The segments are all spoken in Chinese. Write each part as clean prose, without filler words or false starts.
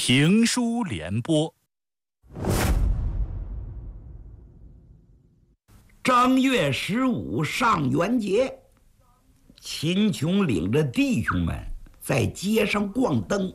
评书联播。 正月15上元节，秦琼领着弟兄们在街上逛灯。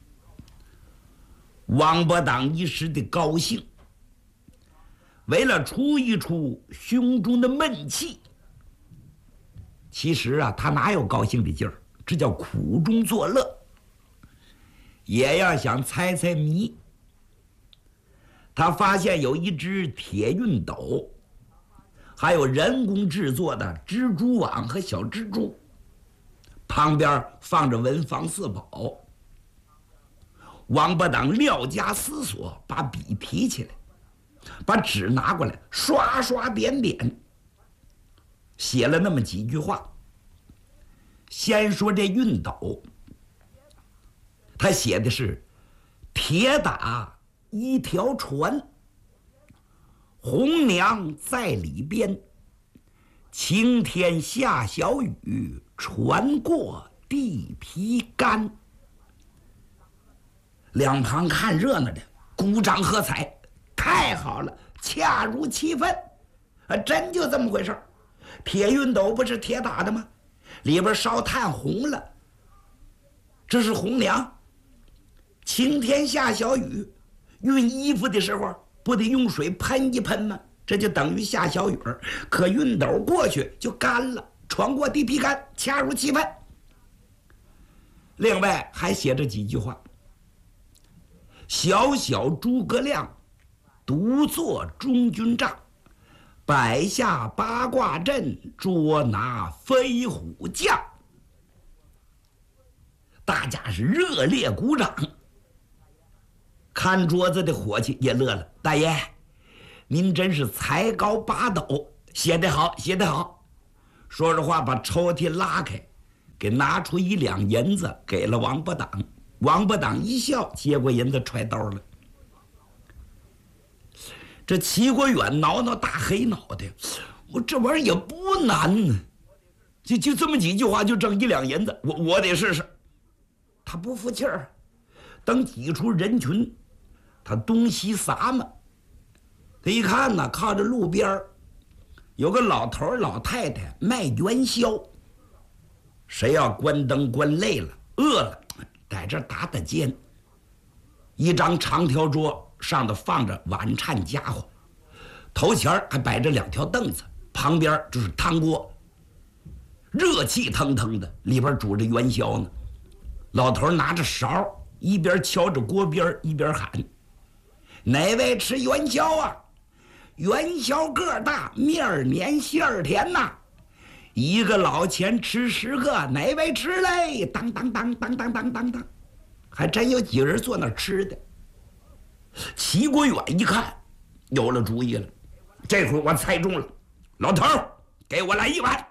王伯当一时的高兴，为了出一出胸中的闷气。其实啊，他哪有高兴的劲儿？这叫苦中作乐。也要想猜猜谜。他发现有一只铁熨斗，还有人工制作的蜘蛛网和小蜘蛛，旁边放着文房四宝。王八党料加思索，把笔提起来，把纸拿过来，刷刷点点，写了那么几句话。先说这熨斗，他写的是铁打一条船，红娘在里边，晴天下小雨，船过地皮干。两旁看热闹的鼓掌喝彩，太好了，恰如其分。真就这么回事儿。铁熨斗不是铁打的吗？里边烧炭红了，这是红娘。晴天下小雨，熨衣服的时候不得用水喷一喷吗？这就等于下小雨儿。可熨斗过去就干了，船过地皮干，恰如其分。另外还写着几句话：小小诸葛亮独坐中军帐，摆下八卦阵，捉拿飞虎将。大家是热烈鼓掌。看桌子的伙计也乐了：大爷，您真是才高八斗，写得好，写得好。说着话，把抽屉拉开，给拿出1两银子给了王八党。王八党一笑，接过银子揣兜了。这齐国远挠挠大黑脑袋，我这玩意儿也不难呢，就这么几句话就挣1两银子，我得试试。他不服气儿，等挤出人群，他东西撒嘛。他一看呢，靠着路边有个老头老太太卖元宵。谁要关灯关累了，饿了，在这打打尖。一张长条桌上头放着碗铲家伙，头前还摆着2条凳子，旁边就是汤锅，热气腾腾的，里边煮着元宵呢。老头拿着勺，一边敲着锅边一边喊：哪位吃元宵啊？元宵个大，面儿黏馅儿甜呐！一个老钱吃10个，哪位吃嘞？当当当当当当当当，还真有几个人坐那儿吃的。齐国远一看，有了主意了，这回我猜中了。老头儿，给我来1碗。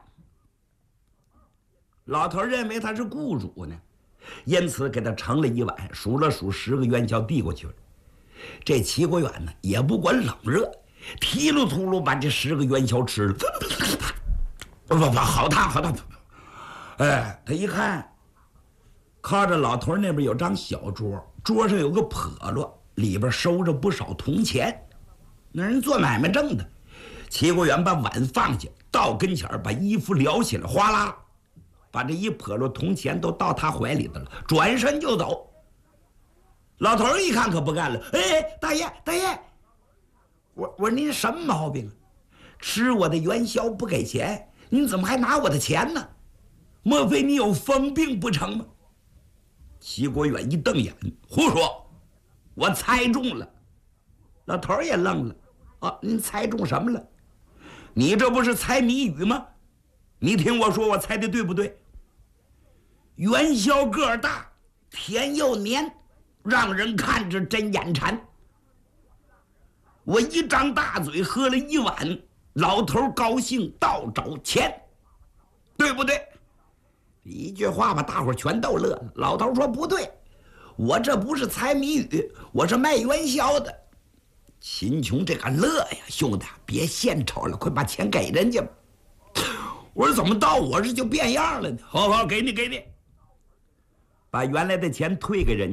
老头认为他是雇主呢，因此给他盛了1碗，数了数10个元宵递过去了。这齐国远呢也不管冷热，提噜秃噜把这10个元宵吃了。不，好烫好烫。哎，他一看，靠着老头那边有张小桌，桌上有个笸箩，里边收着不少铜钱，那人做买卖挣的。齐国远把碗放下，到跟前把衣服撩起来，哗啦把这一笸箩铜钱都到他怀里的了，转身就走。老头一看可不干了：哎，大爷大爷，我说您什么毛病？吃我的元宵不给钱，您怎么还拿我的钱呢？莫非你有疯病不成吗？齐国远一瞪眼：胡说，我猜中了。老头也愣了：啊，您猜中什么了？你这不是猜谜语吗？你听我说，我猜的对不对？元宵个大，甜又黏，让人看着真眼馋。我一张大嘴喝了1碗，老头高兴倒找钱，对不对？一句话把大伙全逗乐了。老头说不对，我这不是猜谜语，我是卖元宵的。秦琼这个乐呀，兄弟别献丑了，快把钱给人家吧。我说怎么到我这就变样了呢？好好，给你，把原来的钱退给人家，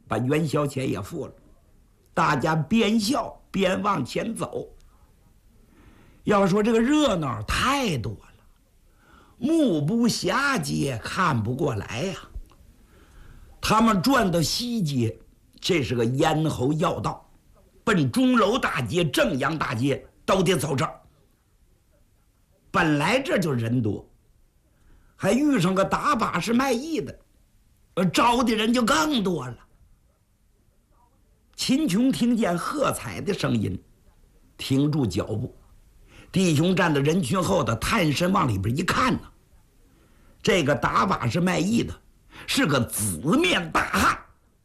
把元宵钱也付了，大家边笑边往前走。要说这个热闹太多了，目不暇接，看不过来呀。他们转到西街，这是个咽喉要道，奔钟楼大街、正阳大街都得走这儿。本来这就人多，还遇上个打把式卖艺的，招的人就更多了。秦琼听见喝彩的声音，停住脚步，弟兄站在人群后头，探身往里边一看呢，这个打把式卖艺的是个紫面大汉，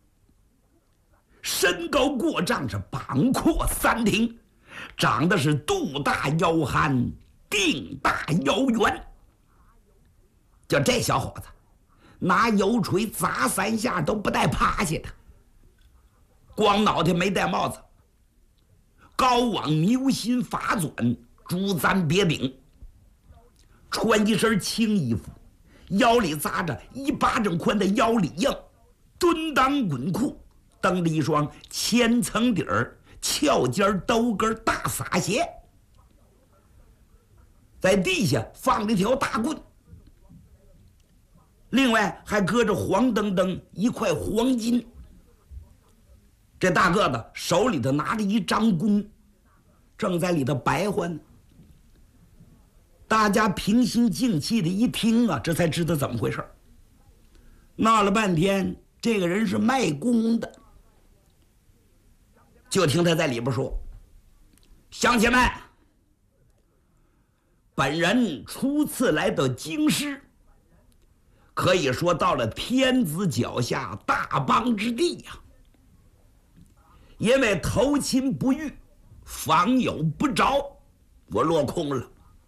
身高过丈，是膀阔三庭，长得是肚大腰憨，腚大腰圆。就这小伙子，拿油锤砸3下都不带趴下的，光脑袋没戴帽子，高往牛心发钻，珠簪别顶，穿一身青衣服，腰里扎着1巴掌宽的腰里硬，蹲裆滚裤，蹬着一双千层底儿翘尖兜跟大撒鞋，在地下放了一条大棍，另外还搁着黄澄澄一块黄金。这大个子手里头拿着一张弓，正在里头白欢。大家平心静气的一听啊，这才知道怎么回事。闹了半天，这个人是卖弓的。就听他在里边说：“乡亲们，本人初次来到京师，可以说到了天子脚下大邦之地呀。因为投亲不遇，访友不着，我落空了。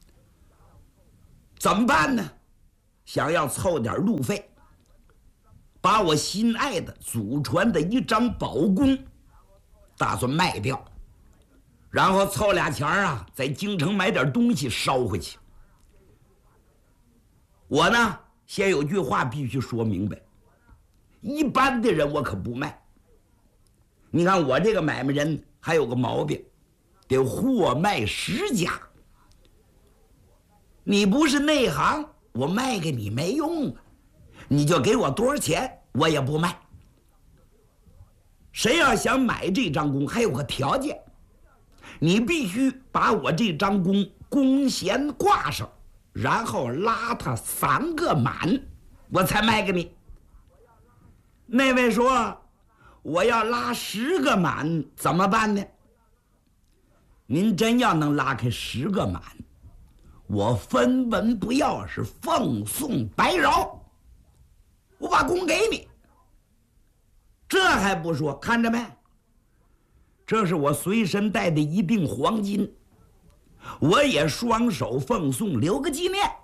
怎么办呢？想要凑点路费，把我心爱的祖传的一张宝弓打算卖掉，然后凑俩钱啊，在京城买点东西捎回去。我呢，先有句话必须说明白，一般的人我可不卖。你看我这个买卖人还有个毛病，得货卖实价。你不是内行，我卖给你没用啊，你就给我多少钱我也不卖。谁要想买这张弓，还有个条件，你必须把我这张弓弓弦挂上，然后拉它3个满，我才卖给你。那位说我要拉10个满怎么办呢？您真要能拉开10个满，我分文不要，是奉送白饶，我把弓给你。这还不说，看着没？这是我随身带的一锭黄金，我也双手奉送，留个纪念。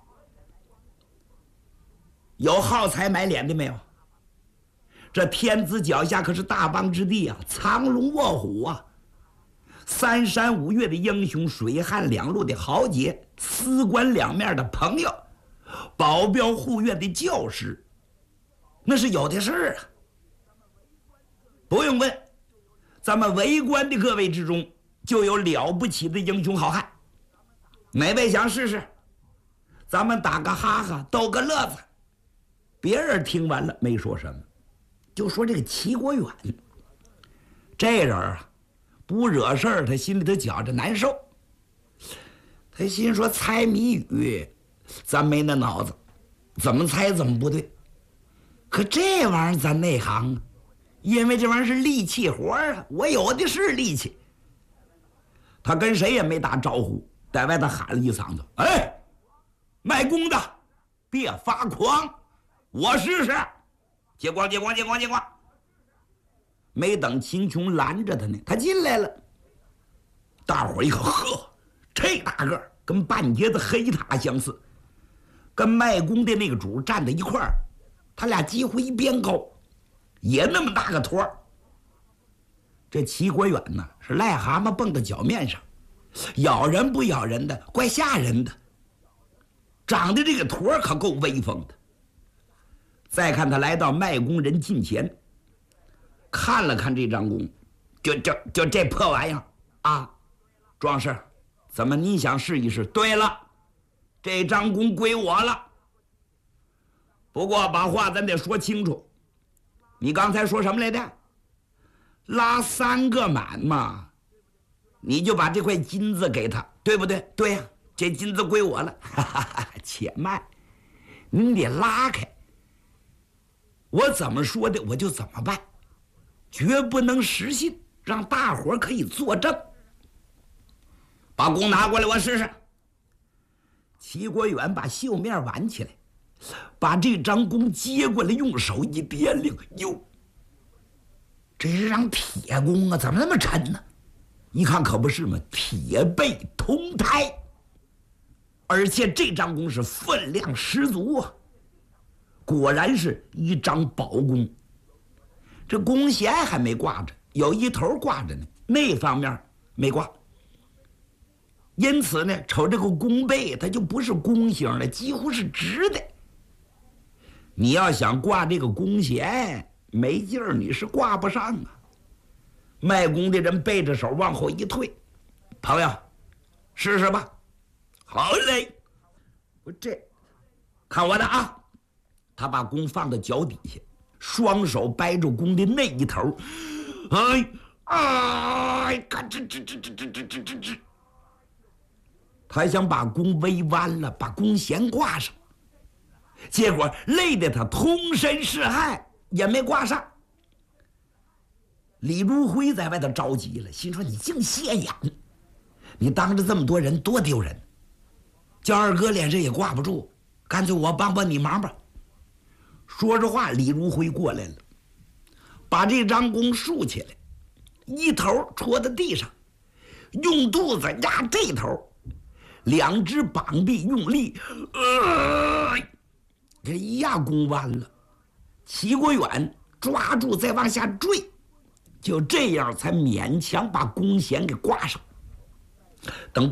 有耗材买脸的没有？这天子脚下可是大邦之地啊，藏龙卧虎啊，3山5岳的英雄，水旱2路的豪杰，丝关2面的朋友，保镖护院的教师，那是有的事儿啊。不用问，咱们围观的各位之中就有了不起的英雄好汉，哪位想试试？咱们打个哈哈，逗个乐子。别人听完了没说什么，就说这个齐国远这人啊，不惹事儿他心里头觉着难受。他心说猜谜语咱没那脑子，怎么猜怎么不对。可这玩意儿咱内行啊，因为这玩意儿是力气活啊，我有的是力气。他跟谁也没打招呼，在外头喊了一嗓子：“哎，卖弓的，别发狂，我试试。接光，接光，接光，接光。”没等秦琼拦着他呢，他进来了。大伙儿一看，呵，这大个儿跟半截子黑塔相似，跟卖弓的那个主站在一块儿，他俩几乎一边高，也那么大个托儿。这齐国远呢，是癞蛤蟆蹦到脚面上，咬人不咬人的，怪吓人的。长得这个托儿可够威风的。再看他来到卖弓人近前， 看了看这张弓，就这破玩意儿啊！壮士，怎么你想试一试？对了，这张弓归我了。不过把话咱得说清楚，你刚才说什么来着？拉3个满嘛，你就把这块金子给他，对不对？对呀，这金子归我了。哈哈哈，且慢，你得拉开。我怎么说的我就怎么办，绝不能失信，让大伙可以作证。把弓拿过来，我试试。齐国远把袖面挽起来，把这张弓接过来，用手一掂量，哟，这是张铁弓啊，怎么那么沉呢？一看可不是嘛，铁背铜胎，而且这张弓是分量十足啊。果然是一张宝弓，这弓弦还没挂着，有一头挂着呢，那方面没挂。因此呢，瞅这个弓背，它就不是弓形了，几乎是直的。你要想挂这个弓弦，没劲儿，你是挂不上啊。卖弓的人背着手往后一退，朋友，试试吧。好嘞，我这看我的啊。他把弓放到脚底下，双手掰着弓的那一头，看这，他想把弓微弯了，把弓弦挂上，结果累得他通身是汗，也没挂上。李如辉在外头着急了，心说：“你净歇眼，你当着这么多人多丢人，叫二哥脸上也挂不住，干脆我帮帮你忙吧。”说着话，李如辉过来了，把这张弓竖起来，一头戳到地上，用肚子压这头，两只膀臂用力，这一压弓弯了。齐国远抓住再往下坠，就这样才勉强把弓弦给挂上。等